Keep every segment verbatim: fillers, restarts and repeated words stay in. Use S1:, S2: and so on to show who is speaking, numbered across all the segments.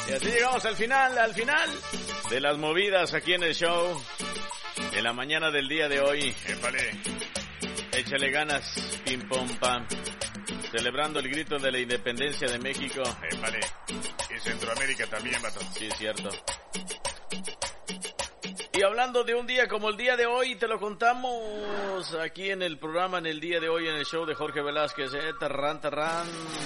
S1: Y así llegamos al final, al final de las movidas aquí en el show. En la mañana del día de hoy. Épale. Échale ganas, pim pom pam. Celebrando el grito de la independencia de México.
S2: Épale. Y Centroamérica también, vato.
S1: Sí, es cierto. Y hablando de un día como el día de hoy, te lo contamos aquí en el programa, en el día de hoy, en el show de Jorge Velázquez. Eh, tarrán, tarrán.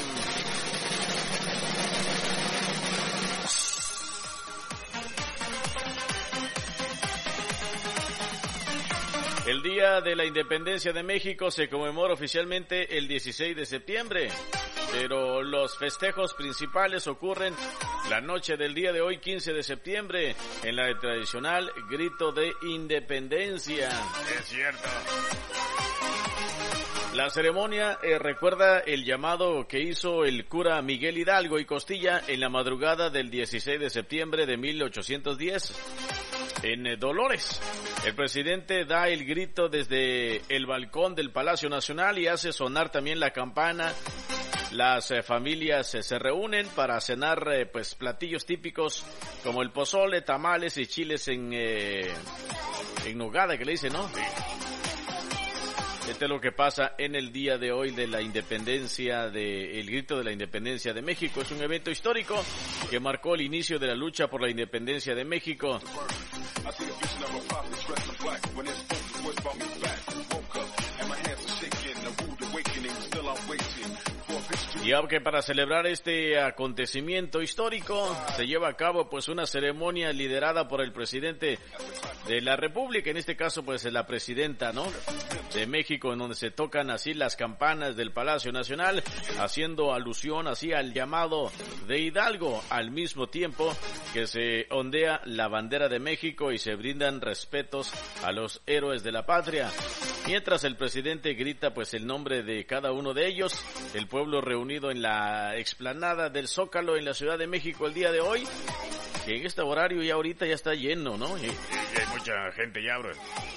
S1: El Día de la Independencia de México se conmemora oficialmente el dieciséis de septiembre, pero los festejos principales ocurren la noche del día de hoy, quince de septiembre, en la tradicional grito de independencia.
S2: Es cierto.
S1: La ceremonia eh, recuerda el llamado que hizo el cura Miguel Hidalgo y Costilla en la madrugada del dieciséis de septiembre de mil ochocientos diez. En Dolores, el presidente da el grito desde el balcón del Palacio Nacional y hace sonar también la campana. Las eh, familias eh, se reúnen para cenar eh, pues platillos típicos como el pozole, tamales y chiles en eh, en nogada, que le dicen, ¿no? Sí. Este es lo que pasa en el día de hoy de la independencia, de el grito de la independencia de México. Es un evento histórico que marcó el inicio de la lucha por la independencia de México. Y aunque para celebrar este acontecimiento histórico se lleva a cabo pues una ceremonia liderada por el presidente de la República, en este caso pues la presidenta, ¿no?, de México, en donde se tocan así las campanas del Palacio Nacional, haciendo alusión así al llamado de Hidalgo, al mismo tiempo que se ondea la bandera de México y se brindan respetos a los héroes de la patria. Mientras el presidente grita pues el nombre de cada uno de ellos, el pueblo reunido en la explanada del Zócalo en la Ciudad de México el día de hoy, que en este horario ya ahorita ya está lleno, ¿no?
S2: Y, y hay mucha gente ya, bro.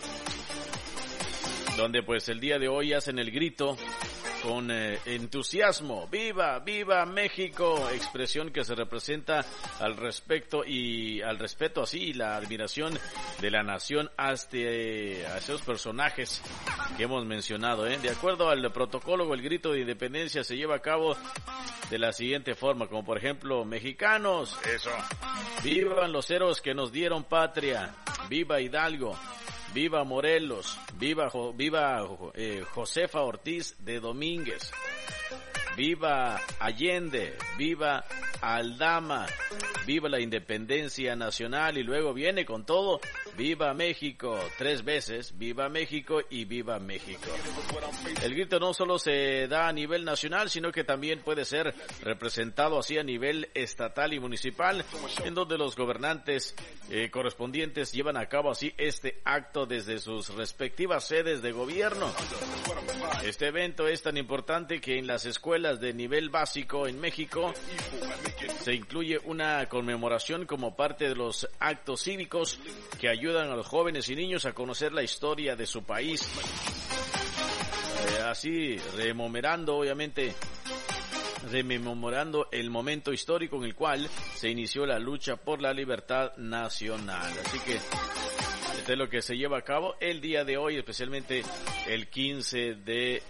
S1: Donde pues el día de hoy hacen el grito con eh, entusiasmo, ¡viva, viva México! Expresión que se representa al respecto y al respeto así y la admiración de la nación hacia, hacia esos personajes que hemos mencionado, ¿eh? De acuerdo al protocolo, el grito de independencia se lleva a cabo de la siguiente forma, como por ejemplo, mexicanos,
S2: eso,
S1: vivan los héroes que nos dieron patria, viva Hidalgo, viva Morelos, viva viva eh, Josefa Ortiz de Domínguez, viva Allende, viva Aldama, viva la independencia nacional, y luego viene con todo, viva México, tres veces, viva México y viva México. El grito no solo se da a nivel nacional, sino que también puede ser representado así a nivel estatal y municipal, en donde los gobernantes eh, correspondientes llevan a cabo así este acto desde sus respectivas sedes de gobierno. Este evento es tan importante que en las escuelas de nivel básico en México se incluye una conmemoración como parte de los actos cívicos que ayudan a los jóvenes y niños a conocer la historia de su país. Eh, así, rememorando, obviamente, rememorando el momento histórico en el cual se inició la lucha por la libertad nacional. Así que este es lo que se lleva a cabo el día de hoy, especialmente el quince de